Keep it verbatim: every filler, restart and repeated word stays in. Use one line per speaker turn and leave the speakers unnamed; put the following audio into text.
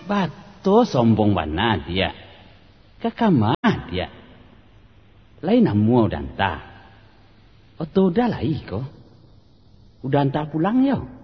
Bato sombong bana dia. Kakamah dia. Lain namu udanta. Oto udah lah iko. Udanta pulang yo.